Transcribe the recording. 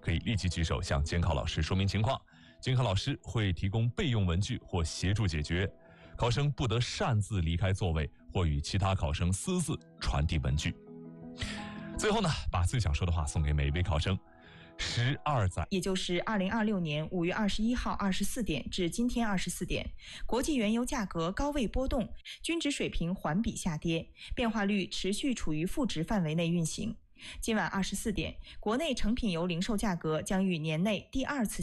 可以立即举手向监考老师说明情况，监考老师会提供备用文具或协助解决。考生不得擅自离开座位或与其他考生私自传递文具。最后呢，把最想说的话送给每一位考生。12载， 也就是2026年5月21号24点至今天24点，国际原油价格高位波动，均值水平环比下跌，变化率持续处于负值范围内运行。今晚24点，国内成品油零售价格将于年内第二次